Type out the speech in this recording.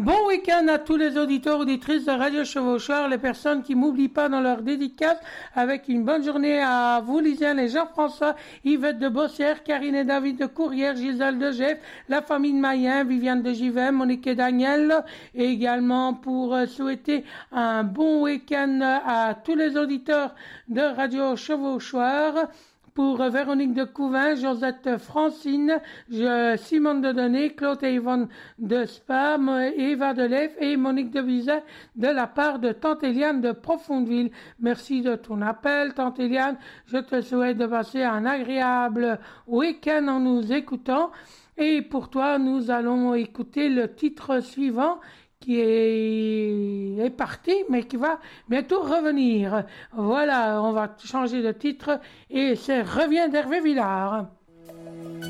Bon week-end à tous les auditeurs, auditrices de Radio Chevaucheur, les personnes qui m'oublient pas dans leur dédicace, avec une bonne journée à vous, Lisiane et Jean-François, Yvette de Bossière, Karine et David de Courrières, Gisèle de Jeff, la famille de Mayen, Viviane de Givem, Monique et Daniel, et également pour souhaiter un bon week-end à tous les auditeurs de Radio Chevaucheur. Pour Véronique de Couvin, Josette Francine, Simone de Denet, Claude et Yvonne de Spa, Eva de Lef et Monique de Bizet de la part de Tante Eliane de Profondeville. Merci de ton appel, Tante Eliane. Je te souhaite de passer un agréable week-end en nous écoutant. Et pour toi, nous allons écouter le titre suivant qui est parti, mais qui va bientôt revenir. Voilà, on va changer de titre et c'est Reviens d'Hervé Villard.